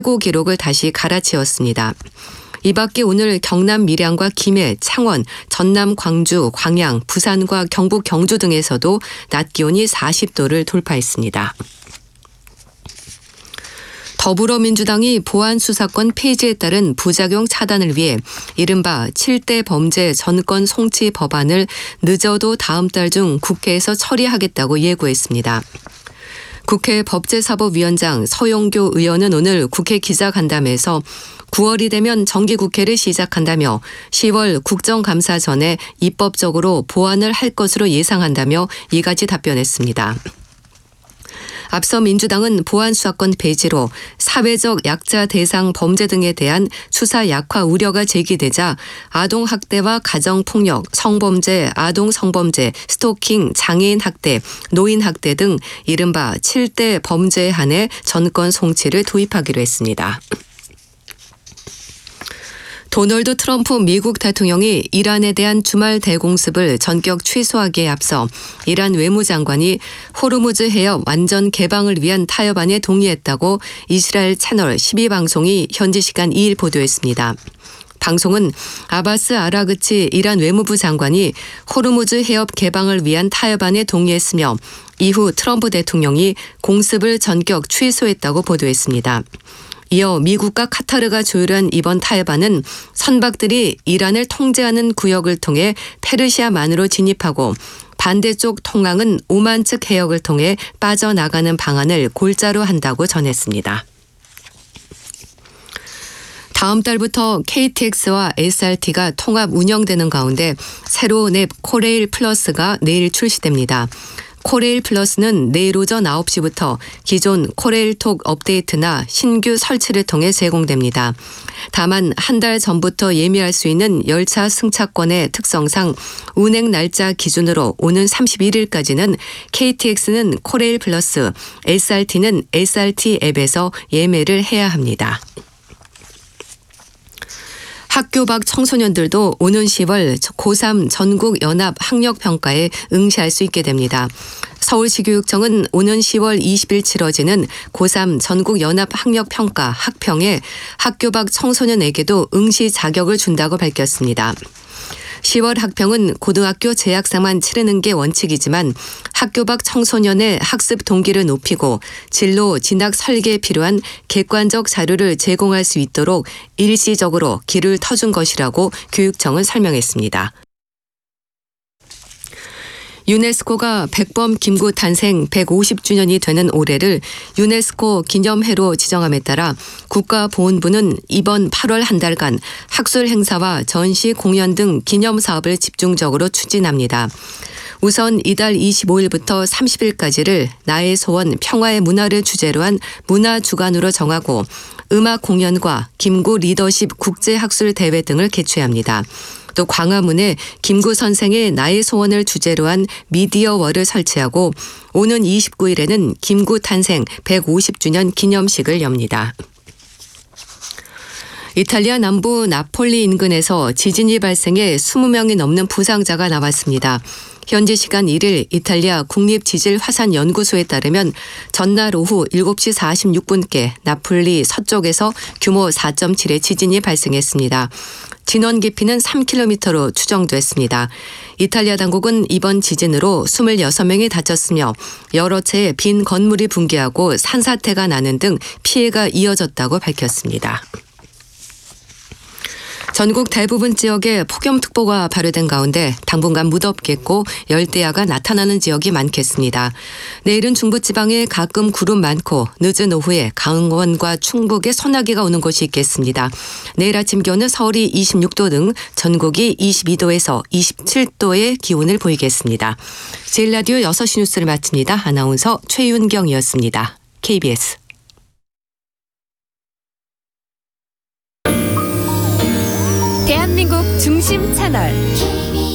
최고 기록을 다시 갈아치웠습니다. 이 밖에 오늘 경남 밀양과 김해, 창원, 전남 광주, 광양, 부산과 경북 경주 등에서도 낮 기온이 40도를 돌파했습니다. 더불어민주당이 보안수사권 폐지에 따른 부작용 차단을 위해 이른바 7대 범죄 전권 송치 법안을 늦어도 다음 달 중 국회에서 처리하겠다고 예고했습니다. 국회 법제사법위원장 서용교 의원은 오늘 국회 기자간담회에서 9월이 되면 정기국회를 시작한다며 10월 국정감사 전에 입법적으로 보완을 할 것으로 예상한다며 이같이 답변했습니다. 앞서 민주당은 보안수사권 폐지로 사회적 약자 대상 범죄 등에 대한 수사 약화 우려가 제기되자 아동학대와 가정폭력, 성범죄, 아동성범죄, 스토킹, 장애인 학대, 노인 학대 등 이른바 7대 범죄에 한해 전권 송치를 도입하기로 했습니다. 도널드 트럼프 미국 대통령이 이란에 대한 주말 대공습을 전격 취소하기에 앞서 이란 외무장관이 호르무즈 해협 완전 개방을 위한 타협안에 동의했다고 이스라엘 채널 12방송이 현지 시간 2일 보도했습니다. 방송은 아바스 아라그치 이란 외무부 장관이 호르무즈 해협 개방을 위한 타협안에 동의했으며 이후 트럼프 대통령이 공습을 전격 취소했다고 보도했습니다. 이어 미국과 카타르가 조율한 이번 타협안은 선박들이 이란을 통제하는 구역을 통해 페르시아만으로 진입하고 반대쪽 통항은 오만 측 해역을 통해 빠져나가는 방안을 골자로 한다고 전했습니다. 다음 달부터 KTX와 SRT가 통합 운영되는 가운데 새로운 앱 코레일 플러스가 내일 출시됩니다. 코레일 플러스는 내일 오전 9시부터 기존 코레일톡 업데이트나 신규 설치를 통해 제공됩니다. 다만 한 달 전부터 예매할 수 있는 열차 승차권의 특성상 운행 날짜 기준으로 오는 31일까지는 KTX는 코레일 플러스, SRT는 SRT 앱에서 예매를 해야 합니다. 학교 밖 청소년들도 오는 10월 고3 전국 연합 학력 평가에 응시할 수 있게 됩니다. 서울시 교육청은 오는 10월 20일 치러지는 고3 전국 연합 학력 평가 학평에 학교 밖 청소년에게도 응시 자격을 준다고 밝혔습니다. 10월 학평은 고등학교 재학생만 치르는 게 원칙이지만 학교 밖 청소년의 학습 동기를 높이고 진로 진학 설계에 필요한 객관적 자료를 제공할 수 있도록 일시적으로 길을 터준 것이라고 교육청은 설명했습니다. 유네스코가 백범 김구 탄생 150주년이 되는 올해를 유네스코 기념해로 지정함에 따라 국가보훈부는 이번 8월 한 달간 학술 행사와 전시 공연 등 기념 사업을 집중적으로 추진합니다. 우선 이달 25일부터 30일까지를 나의 소원 평화의 문화를 주제로 한 문화주간으로 정하고 음악 공연과 김구 리더십 국제학술 대회 등을 개최합니다. 또 광화문에 김구 선생의 나의 소원을 주제로 한 미디어월을 설치하고 오는 29일에는 김구 탄생 150주년 기념식을 엽니다. 이탈리아 남부 나폴리 인근에서 지진이 발생해 20명이 넘는 부상자가 나왔습니다. 현지 시간 1일 이탈리아 국립지질화산연구소에 따르면 전날 오후 7시 46분께 나폴리 서쪽에서 규모 4.7의 지진이 발생했습니다. 진원 깊이는 3km로 추정됐습니다. 이탈리아 당국은 이번 지진으로 26명이 다쳤으며 여러 채의 빈 건물이 붕괴하고 산사태가 나는 등 피해가 이어졌다고 밝혔습니다. 전국 대부분 지역에 폭염특보가 발효된 가운데 당분간 무덥겠고 열대야가 나타나는 지역이 많겠습니다. 내일은 중부지방에 가끔 구름 많고 늦은 오후에 강원과 충북에 소나기가 오는 곳이 있겠습니다. 내일 아침 기온은 서울이 26도 등 전국이 22도에서 27도의 기온을 보이겠습니다. 제일라디오 6시 뉴스를 마칩니다. 아나운서 최윤경이었습니다. KBS. 대한민국 중심 채널